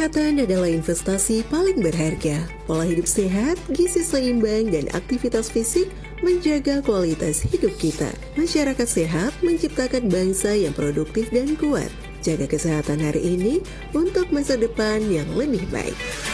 Kesehatan adalah investasi paling berharga. Pola hidup sehat, gizi seimbang, dan aktivitas fisik menjaga kualitas hidup kita. Masyarakat sehat menciptakan bangsa yang produktif dan kuat. Jaga kesehatan hari ini untuk masa depan yang lebih baik.